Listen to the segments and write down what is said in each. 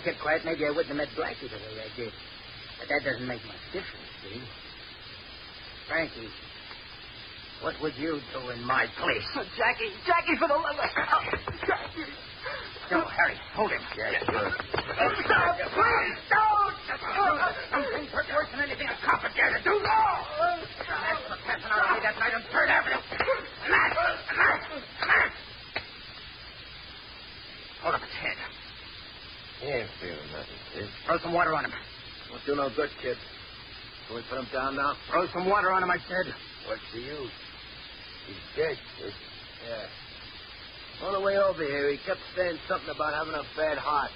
kept quiet, maybe I wouldn't have met Blackie the way I did. But that doesn't make much difference, see? Frankie, what would you do in my place? Oh, Jackie, for the love of... Jackie. No, Harry, hold him. Yeah, sure. Stop! Please, don't! Something worse than anything a cop would dare to do. No! That's for passing out on me that night on 3rd Avenue. A match! Hold up his head. He ain't feeling nothing, kid. Throw some water on him. Won't do no good, kid. Can we put him down now? Throw some water on him, I said. What's the use? He's dead, kid. Yeah. On the way over here, he kept saying something about having a bad heart.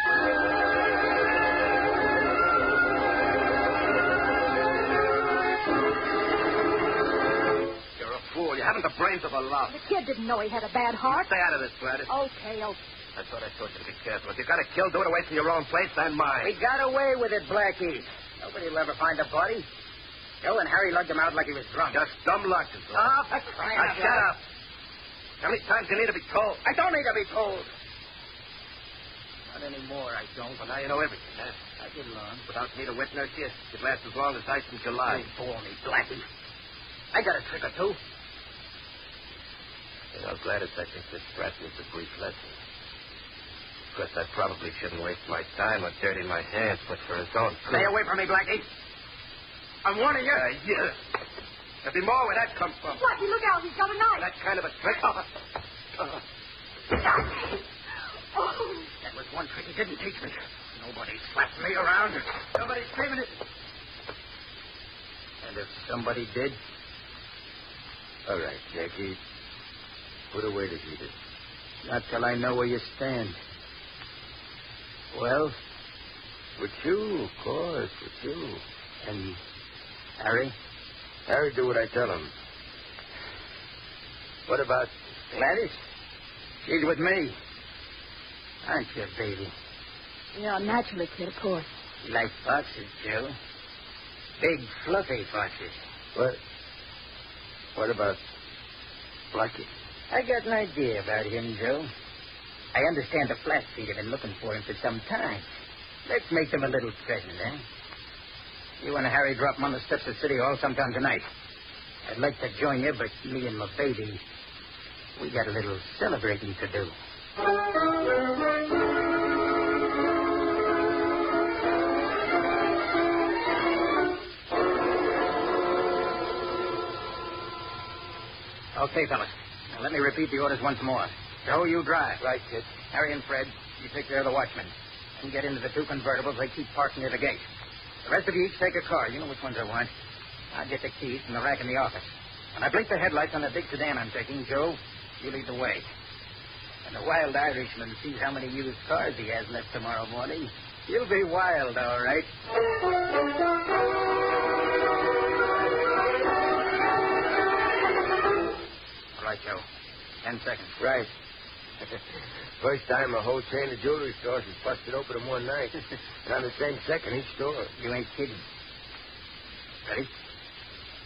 You're a fool. You haven't the brains of a louse. The kid didn't know he had a bad heart. Stay out of this, Gladys. Okay. That's what I told you to be careful. If you got to kill, do it away from your own place and mine. We got away with it, Blackie. Nobody will ever find the body. Joe and Harry lugged him out like he was drunk. Just dumb luck is all. Oh, for crying out Shut loud. up. How many times do you need to be told? I don't need to be told. Not anymore, I don't. Well, now you know everything, huh? I get along. Without me to witness you, it lasts as long as ice in July. Don't fool me, Blackie. I got a trick or two. You know, Gladys, I think this brat needs a brief lesson. Of course, I probably shouldn't waste my time or dirty my hands, but for his own good. Stay away from me, Blackie. I'm warning you. Yeah. There'll be more where that comes from. Blackie, look out. He's got a knife. That kind of a trick. That was one trick he didn't teach me. Nobody slapped me around. Nobody screaming it. And if somebody did? All right, Jackie. Put away the heater. Not till I know where you stand. Well? With you, of course, with you. And Harry? Harry, do what I tell him. What about Gladys? She's with me. Aren't you, baby? Yeah, naturally, kid, of course. You like foxes, Joe? Big, fluffy foxes. What about Blackie? I got an idea about him, Joe. I understand the Flatfeet have been looking for him for some time. Let's make them a little present, eh? You and Harry drop him on the steps of City Hall sometime tonight. I'd like to join you, but me and my baby, we got a little celebrating to do. Okay, fellas. Now let me repeat the orders once more. Joe, you drive. Right, kid. Harry and Fred, you take care of the watchmen. And get into the 2 convertibles they keep parked near the gate. The rest of you each take a car. You know which ones I want. I'll get the keys from the rack in the office. When I blink the headlights on the big sedan I'm taking, Joe, you lead the way. When the wild Irishman sees how many used cars he has left tomorrow morning, he'll be wild, all right. All right, Joe. 10 seconds. Right. First time a whole chain of jewelry stores was busted open in one night. And on the same second, each store. You ain't kidding. Ready?